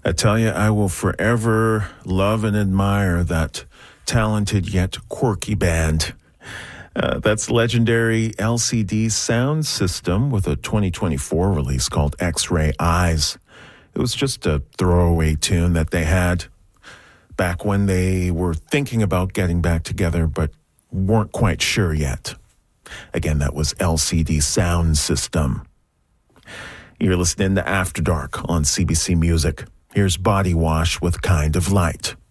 I tell you, I will forever love and admire that talented yet quirky band. That's legendary LCD Sound System with a 2024 release called X-Ray Eyes. It was just a throwaway tune that they had back when they were thinking about getting back together but weren't quite sure yet. Again, that was LCD Sound System. You're listening to After Dark on CBC Music. Here's Body Wash with Kind of Light.